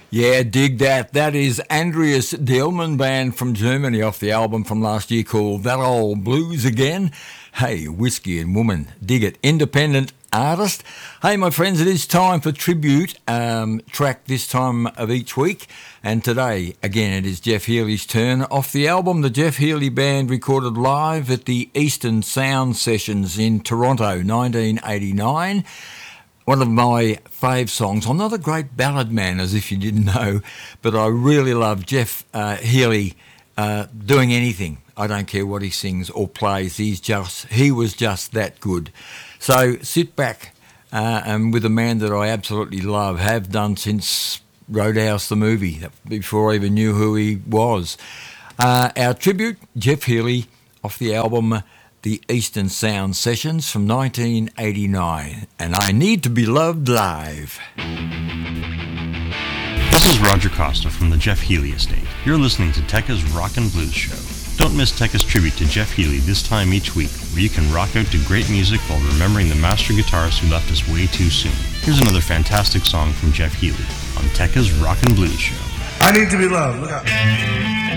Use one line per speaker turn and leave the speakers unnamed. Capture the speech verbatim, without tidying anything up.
Yeah, dig that. That is Andreas Dielman Band from Germany off the album from last year called That Old Blues Again. Hey, Whiskey and Woman, dig it. Independent artist. Hey, my friends, it is time for tribute um, track this time of each week. And today, again, it is Jeff Healey's turn. Off the album, the Jeff Healey Band recorded live at the Eastern Sound Sessions in Toronto, nineteen eighty-nine. One of my fave songs. I'm not a great ballad man, as if you didn't know, but I really love Jeff uh, Healey uh, doing anything. I don't care what he sings or plays. He's just he was just that good. So sit back uh, and with a man that I absolutely love, have done since Roadhouse the movie, before I even knew who he was. Uh, our tribute, Jeff Healey, off the album The Eastern Sound Sessions from nineteen eighty-nine, and I Need to Be Loved Live.
This is Roger Costa from the Jeff Healey Estate. You're listening to Tekka's Rock and Blues Show. Don't miss Tekka's tribute to Jeff Healey this time each week, where you can rock out to great music while remembering the master guitarist who left us way too soon. Here's another fantastic song from Jeff Healey on Tekka's Rock and Blues Show.
I need to be loved. Look out.